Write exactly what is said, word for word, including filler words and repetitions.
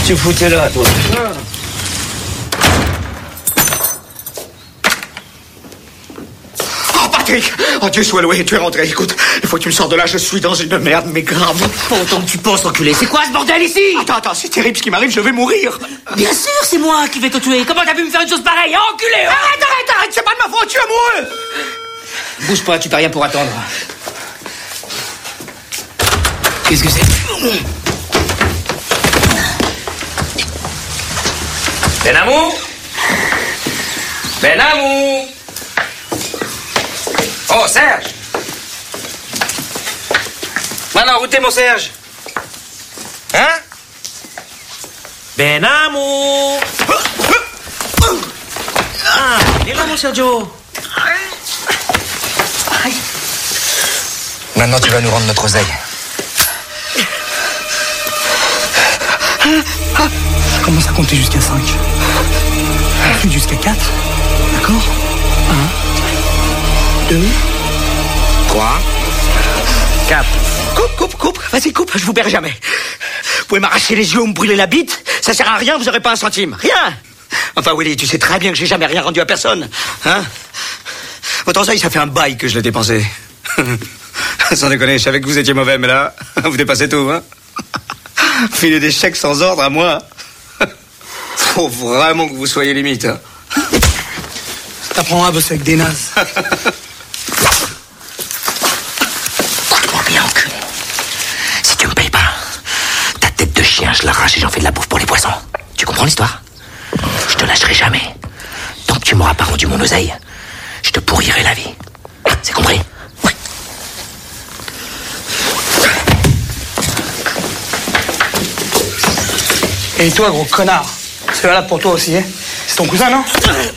tu foutais là, toi? Oh, Patrick! Oh, Dieu soit loué, tu es rentré. Écoute, il faut que tu me sors de là, je suis dans une merde, mais grave. Pas autant que tu penses, enculé. C'est quoi ce bordel ici? Attends, attends, c'est terrible ce qui m'arrive, je vais mourir. Bien sûr, c'est moi qui vais te tuer. Comment t'as pu me faire une chose pareille, enculé? Hein? Arrête, arrête, arrête, c'est pas de ma faute, tu es amoureux. Bouge pas, tu t'as rien pour attendre. Qu'est-ce que c'est? Benamou? Benamou? Oh, Serge! Maintenant, où t'es, mon Serge? Hein? Benamou! Ah, il est là, mon Sergio! Maintenant, tu vas nous rendre notre oseille. Commence à compter jusqu'à cinq. Ensuite jusqu'à quatre. D'accord? un, deux, trois, quatre. Coupe, coupe, coupe, vas-y, coupe, je vous perds jamais. Vous pouvez m'arracher les yeux ou me brûler la bite, ça sert à rien, vous aurez pas un centime. Rien. Enfin, Willy, tu sais très bien que j'ai jamais rien rendu à personne. Hein? Votre oseille, ça fait un bail que je l'ai dépensé. Sans déconner, je savais que vous étiez mauvais, mais là, vous dépassez tout, hein? Filer des chèques sans ordre à moi. Faut vraiment que vous soyez limite. Hein. t'apprendras à bosser avec des nazes. Écoute-moi bien, enculé. Si tu me payes pas, ta tête de chien, je l'arrache et j'en fais de la bouffe pour les poissons. Tu comprends l'histoire? Je te lâcherai jamais. Tant que tu m'auras pas rendu mon oseille, je te pourrirai la vie. C'est compris? Oui. Et toi, gros connard, c'est valable pour toi aussi, hein? C'est ton cousin, non?